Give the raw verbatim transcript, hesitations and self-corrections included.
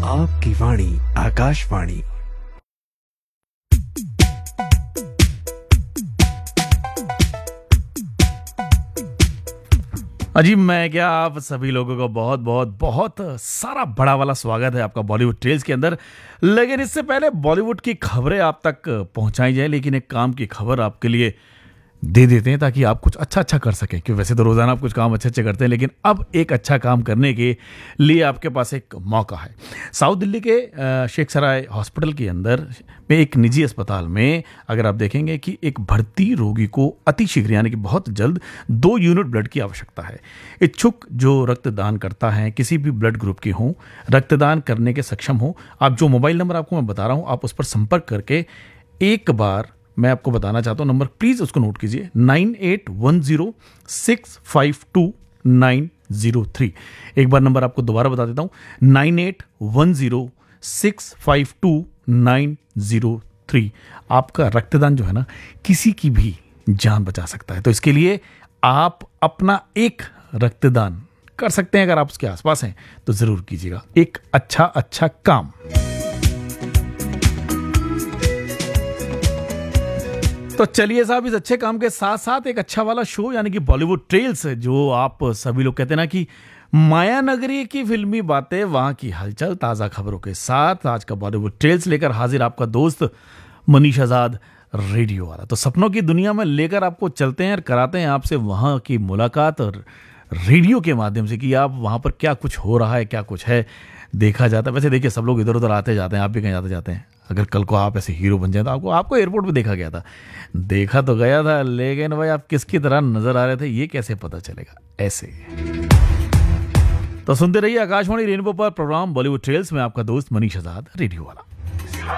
आपकी वाणी आकाशवाणी। अजी मैं क्या आप सभी लोगों को बहुत बहुत बहुत सारा बड़ा वाला स्वागत है आपका बॉलीवुड ट्रेल्स के अंदर। लेकिन इससे पहले बॉलीवुड की खबरें आप तक पहुंचाई जाए, लेकिन एक काम की खबर आपके लिए दे देते हैं ताकि आप कुछ अच्छा अच्छा कर सकें। क्योंकि वैसे तो रोज़ाना आप कुछ काम अच्छे अच्छे करते हैं, लेकिन अब एक अच्छा काम करने के लिए आपके पास एक मौका है। साउथ दिल्ली के शेख सराय हॉस्पिटल के अंदर में एक निजी अस्पताल में अगर आप देखेंगे कि एक भर्ती रोगी को अतिशीघ्र यानी कि बहुत जल्द दो यूनिट ब्लड की आवश्यकता है। इच्छुक जो रक्तदान करता है, किसी भी ब्लड ग्रुप की हों, रक्तदान करने के सक्षम हो, आप जो मोबाइल नंबर आपको मैं बता रहा हूँ आप उस पर संपर्क करके एक बार मैं आपको बताना चाहता हूँ नंबर, प्लीज़ उसको नोट कीजिए, nine eight one zero six five to nine zero three. एक बार नंबर आपको दोबारा बता देता हूँ, nine eight one zero six five to nine zero three. आपका रक्तदान जो है ना किसी की भी जान बचा सकता है। तो इसके लिए आप अपना एक रक्तदान कर सकते हैं। अगर आप उसके आसपास हैं तो ज़रूर कीजिएगा एक अच्छा अच्छा काम। तो चलिए साहब, इस अच्छे काम के साथ साथ एक अच्छा वाला शो यानी कि बॉलीवुड ट्रेल्स, जो आप सभी लोग कहते हैं ना कि माया नगरी की फिल्मी बातें, वहां की हलचल, ताज़ा खबरों के साथ आज का बॉलीवुड ट्रेल्स लेकर हाजिर आपका दोस्त मनीष आजाद रेडियो वाला। तो सपनों की दुनिया में लेकर आपको चलते हैं और कराते हैं आपसे वहां की मुलाकात और रेडियो के माध्यम से कि आप वहां पर क्या कुछ हो रहा है, क्या कुछ है देखा जाता है। वैसे देखिए, सब लोग इधर उधर आते जाते हैं, आप भी कहीं आते जाते हैं। अगर कल को आप ऐसे हीरो बन जाए तो आपको आपको एयरपोर्ट पे देखा गया था, देखा तो गया था, लेकिन भाई आप किसकी तरह नजर आ रहे थे ये कैसे पता चलेगा ऐसे। तो सुनते रहिए आकाशवाणी रेनबो पर प्रोग्राम बॉलीवुड ट्रेल्स में आपका दोस्त मनीष आजाद रेडियो वाला।